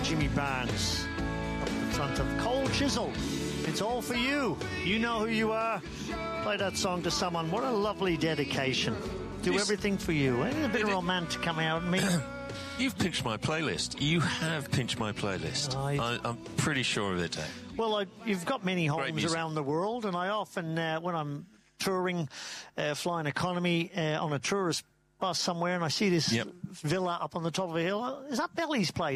Jimmy Barnes up in front of Cole Chisel. It's all for you. You know who you are. Play that song to someone. What a lovely dedication. Do everything for you. Ain't a bit of romantic coming out of me? You've pinched my playlist. You have pinched my playlist. I'm pretty sure of it, Dave. Well, you've got many homes around the world, and I often, when I'm touring, flying economy on a tourist bus somewhere, and I see this villa up on the top of a hill. Is that Billy's place?